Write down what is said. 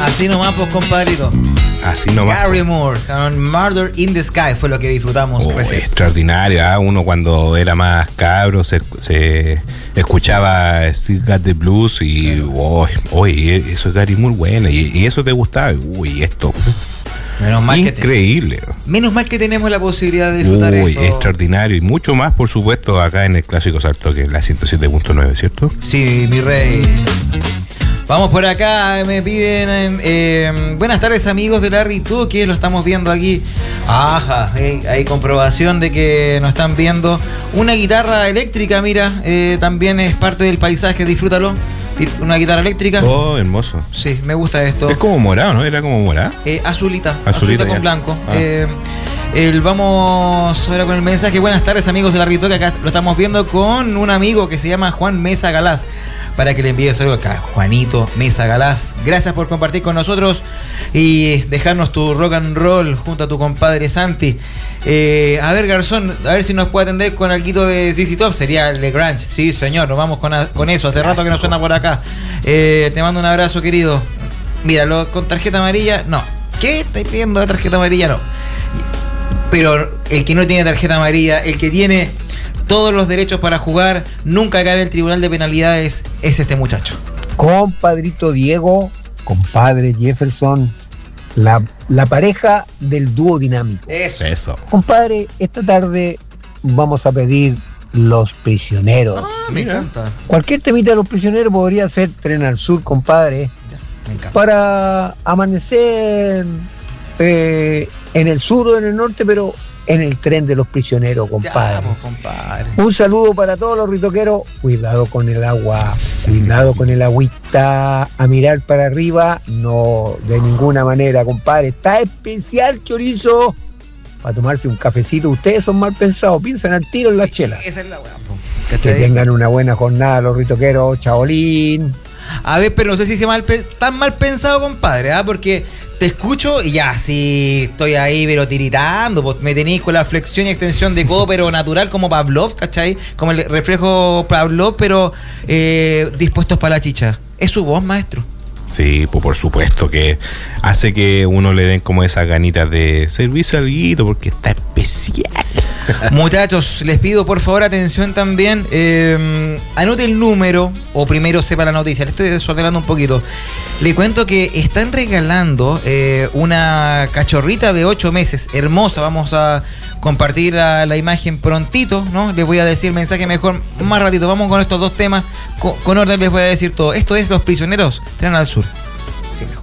Así nomás, pues, compadrito. Así nomás. Gary Moore, con Murder in the Sky fue lo que disfrutamos. Extraordinario, ¿eh? Uno cuando era más cabro se escuchaba Still Got the Blues y oye, eso es Gary Moore, bueno, y eso te gustaba. Uy, esto. Menos mal increíble. Menos mal que tenemos la posibilidad de disfrutar esto. Extraordinario. Y mucho más, por supuesto, acá en el Clásico Salto, que es la 107.9, ¿cierto? Sí, mi rey. Vamos por acá, me piden buenas tardes, amigos de Larry Tú, que lo estamos viendo aquí. Ajá, hay comprobación de que nos están viendo. Una guitarra eléctrica, mira, también es parte del paisaje, disfrútalo. Una guitarra eléctrica. Oh, hermoso. Sí, me gusta esto. Es como morado, ¿no? Era como morada. Azulita ya. Con blanco. Vamos ahora con el mensaje. Buenas tardes, amigos de Larry Tú, que acá lo estamos viendo con un amigo que se llama Juan Mesa Galás. Para que le envíe saludos acá, Juanito Mesa Galás. Gracias por compartir con nosotros y dejarnos tu rock and roll junto a tu compadre Santi. A ver, Garzón, a ver si nos puede atender con algo de ZZ Top. Sería Le Grange. Sí, señor, nos vamos con eso. Hace rato que nos suena por acá. Te mando un abrazo, querido. Míralo, con tarjeta amarilla, no. ¿Qué estáis pidiendo de tarjeta amarilla? No. Pero el que no tiene tarjeta amarilla, el que tiene todos los derechos para jugar, nunca cae en el tribunal de penalidades, es este muchacho. Compadrito Diego, compadre Jefferson, la pareja del dúo dinámico. Eso. Compadre, esta tarde vamos a pedir Los Prisioneros. Me encanta. Cualquier temita de Los Prisioneros podría ser Tren al Sur, compadre. Me encanta. Para amanecer en el sur o en el norte, pero en el tren de Los Prisioneros, compadre. Vamos, compadre. Un saludo para todos los ritoqueros. Cuidado con el agua, cuidado con el agüita. A mirar para arriba, no de ninguna manera, compadre. Está especial, chorizo, para tomarse un cafecito. Ustedes son mal pensados, piensan al tiro en la chela. Esa es la weá, que tengan una buena jornada los ritoqueros, chaolín. A ver, pero no sé si tan mal pensado, compadre, porque te escucho y ya, sí, estoy ahí, pero tiritando, pues me tenéis con la flexión y extensión de codo, pero natural como Pavlov, ¿cachai? Como el reflejo Pavlov, pero dispuestos para la chicha. ¿Es su voz, maestro? Sí, pues por supuesto que hace que uno le den como esas ganitas de servirse algo porque está especial. Muchachos, les pido por favor atención también. Anote el número o primero sepa la noticia. Le estoy desordenando un poquito. Le cuento que están regalando una cachorrita de 8 meses. Hermosa. Vamos a compartir la imagen prontito, ¿no? Les voy a decir el mensaje mejor más ratito. Vamos con estos dos temas. Con orden les voy a decir todo. Esto es Los Prisioneros, Tren al Sur. Sí, mejor.